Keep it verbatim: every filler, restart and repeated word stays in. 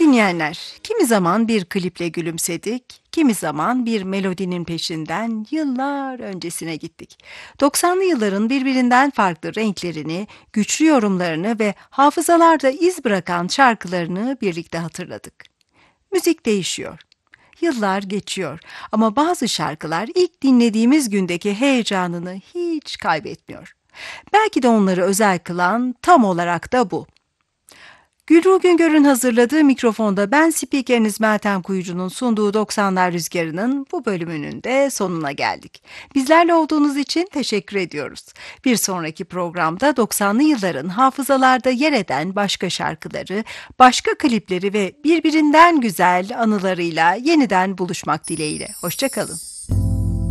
dinleyenler, kimi zaman bir kliple gülümsedik, kimi zaman bir melodinin peşinden yıllar öncesine gittik. doksanlı yılların birbirinden farklı renklerini, güçlü yorumlarını ve hafızalarda iz bırakan şarkılarını birlikte hatırladık. Müzik değişiyor. Yıllar geçiyor ama bazı şarkılar ilk dinlediğimiz gündeki heyecanını hiç kaybetmiyor. Belki de onları özel kılan tam olarak da bu. Gülruh Güngör'ün hazırladığı mikrofonda ben spikeriniz Meltem Kuyucu'nun sunduğu doksanlar Rüzgarı'nın bu bölümünün de sonuna geldik. Bizlerle olduğunuz için teşekkür ediyoruz. Bir sonraki programda doksanlı yılların hafızalarda yer eden başka şarkıları, başka klipleri ve birbirinden güzel anılarıyla yeniden buluşmak dileğiyle. Hoşça kalın.